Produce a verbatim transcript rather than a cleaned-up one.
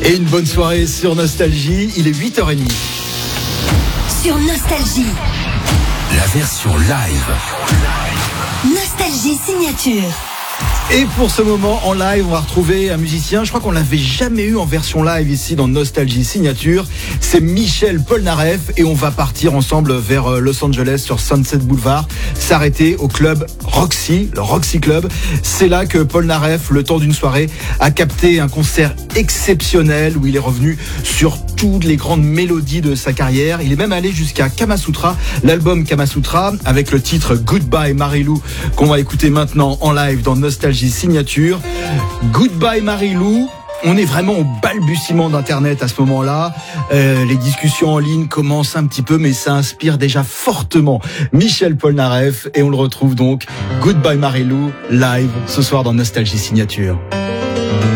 Et une bonne soirée sur Nostalgie, il est huit heures trente. Sur Nostalgie, la version live. Nostalgie signature. Et pour ce moment en live, on va retrouver un musicien, je crois qu'on l'avait jamais eu en version live ici dans Nostalgie Signature. C'est Michel Polnareff et on va partir ensemble vers Los Angeles sur Sunset Boulevard, s'arrêter au club Roxy, le Roxy Club. C'est là que Polnareff, le temps d'une soirée, a capté un concert exceptionnel où il est revenu sur toutes les grandes mélodies de sa carrière. Il est même allé jusqu'à Kamasutra, l'album Kamasutra, avec le titre Goodbye Marilou qu'on va écouter maintenant en live dans Nostalgie Signature. Goodbye Marilou. On est vraiment au balbutiement d'Internet à ce moment-là. Euh, les discussions en ligne commencent un petit peu, mais ça inspire déjà fortement Michel Polnareff. Et on le retrouve donc, Goodbye Marilou, live, ce soir dans Nostalgie Signature.